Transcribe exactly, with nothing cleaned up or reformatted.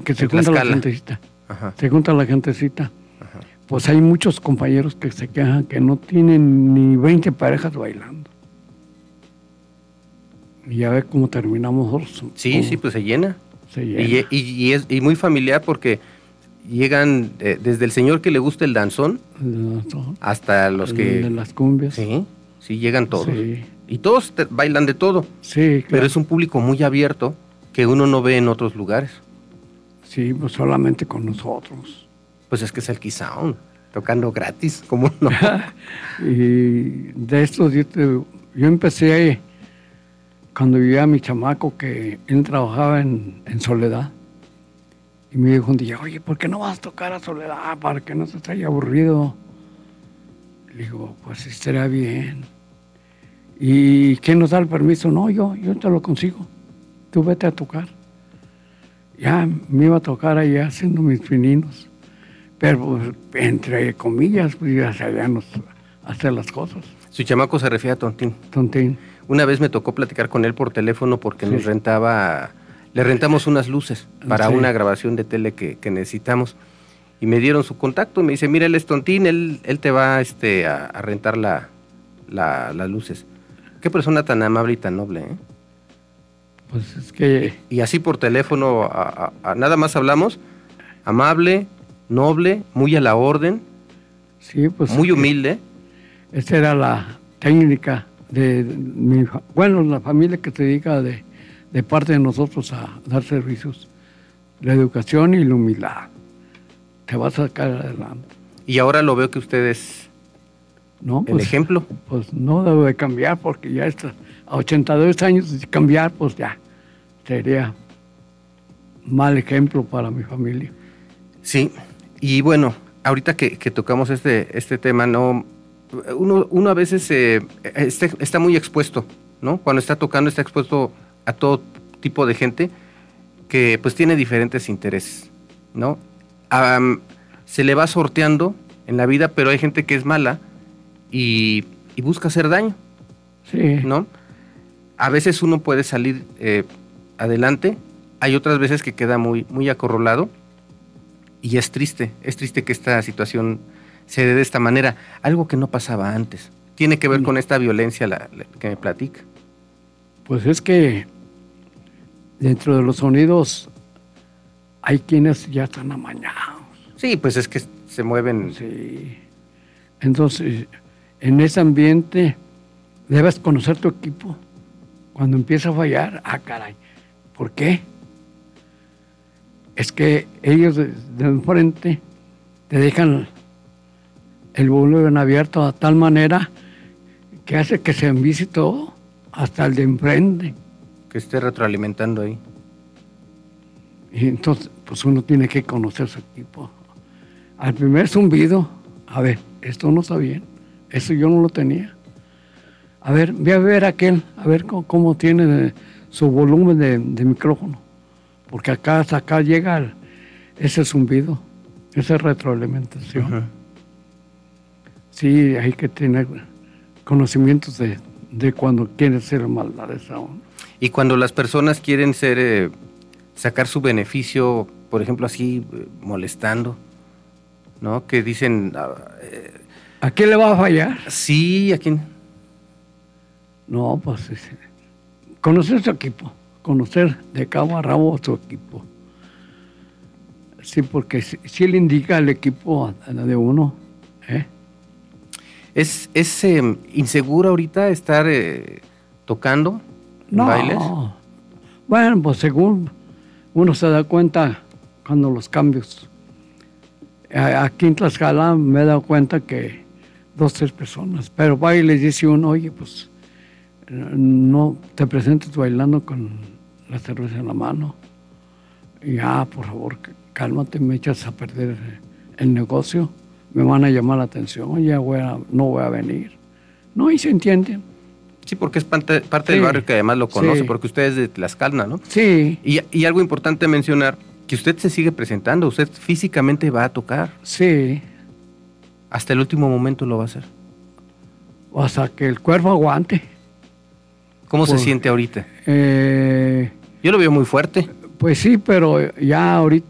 que se junta la gentecita. Ajá. Se junta la gentecita. Ajá. Pues hay muchos compañeros que se quejan que no tienen ni veinte parejas bailando. Y ya ves cómo terminamos nosotros. Sí, como, sí, pues se llena. Se llena. Y, y, y es y muy familiar porque llegan eh, desde el señor que le gusta el danzón, el danzón hasta los el que... de las cumbias. Sí, sí, llegan todos. Sí. Y todos te, bailan de todo. Sí, claro. Pero es un público muy abierto que uno no ve en otros lugares. Sí, pues solamente con nosotros. Pues es que es el Key Sound, tocando gratis, ¿cómo no? Y de esto yo, te, yo empecé ahí, cuando vivía mi chamaco, que él trabajaba en, en Soledad. Y me dijo un día, oye, ¿por qué no vas a tocar a Soledad para que no se te haya aburrido? Le digo, pues sí, estaría bien. ¿Y quién nos da el permiso? No, yo, yo te lo consigo. Tú vete a tocar. Ya me iba a tocar allá haciendo mis pininos. Pero pues, entre comillas, pues ya sabíamos hacer las cosas. Su chamaco se refiere a Tontín. Tontín. Una vez me tocó platicar con él por teléfono porque sí. nos rentaba, le rentamos unas luces para sí. una grabación de tele que, que necesitamos. Y me dieron su contacto, me dice, mira, él es Tontín, él, él te va este, a, a rentar la, la, las luces. Qué persona tan amable y tan noble, ¿eh? Pues es que... Y, y así por teléfono, a, a, a nada más hablamos, amable, noble, muy a la orden, sí, pues muy humilde. Esa era la técnica de, de mi, bueno, la familia que se dedica de, de parte de nosotros a dar servicios, la educación y la humildad. Te vas a sacar adelante. Y ahora lo veo que usted es no, el pues, ejemplo. Pues no debo de cambiar porque ya está, a ochenta y dos años de cambiar, pues ya sería mal ejemplo para mi familia. Sí, y bueno, ahorita que, que tocamos este, este tema, no, uno, uno a veces eh, está, está muy expuesto, ¿no? Cuando está tocando está expuesto a todo tipo de gente que pues tiene diferentes intereses, ¿no? Um, se le va sorteando en la vida, pero hay gente que es mala y, y busca hacer daño, sí. ¿no? A veces uno puede salir eh, adelante, hay otras veces que queda muy, muy acorralado y es triste, es triste que esta situación se dé de esta manera, algo que no pasaba antes. Tiene que ver no. con esta violencia la, la que me platica. Pues es que dentro de los sonidos hay quienes ya están amañados. Sí, pues es que se mueven. Sí. Entonces, en ese ambiente debes conocer tu equipo. Cuando empieza a fallar, ah, caray, ¿por qué? Es que ellos de, de enfrente te dejan el volumen abierto a tal manera que hace que se envicie todo, hasta el de enfrente. Que esté retroalimentando ahí. Y entonces, pues uno tiene que conocer su equipo. Al primer zumbido, a ver, esto no está bien, eso yo no lo tenía. A ver, ve a ver aquel, a ver cómo, cómo tiene de, su volumen de, de micrófono. Porque acá hasta acá llega el, ese zumbido, esa retroalimentación. Uh-huh. Sí, hay que tener conocimientos de, de cuando quieren ser maldades aún. Y cuando las personas quieren ser, eh, sacar su beneficio, por ejemplo, así, eh, molestando, ¿no? Que dicen... Eh, ¿A quién le va a fallar? Sí, ¿a quién? No, pues conocer su equipo, conocer de cabo a rabo su equipo. Sí, porque si, si le indica el equipo de uno, ¿eh? ¿Es, es eh, inseguro ahorita estar eh, tocando no. bailes? Bueno, pues según uno se da cuenta cuando los cambios. Aquí en Tlaxcala me he dado cuenta que dos, tres personas, pero va y les dice uno, oye, pues no te presentes bailando con la cerveza en la mano. Y ah, por favor, cálmate, me echas a perder el negocio, me van a llamar la atención, ya voy a, no voy a venir. No, y se entiende. Sí, porque es parte, parte sí, del barrio que además lo conoce, sí. Porque usted es de Tlaxcala, ¿no? Sí. Y, y algo importante mencionar, que usted se sigue presentando, usted físicamente va a tocar. Sí. Hasta el último momento lo va a hacer. Hasta que el cuerpo aguante. ¿Cómo Por, se siente ahorita? Eh, Yo lo veo muy fuerte. Pues sí, pero ya ahorita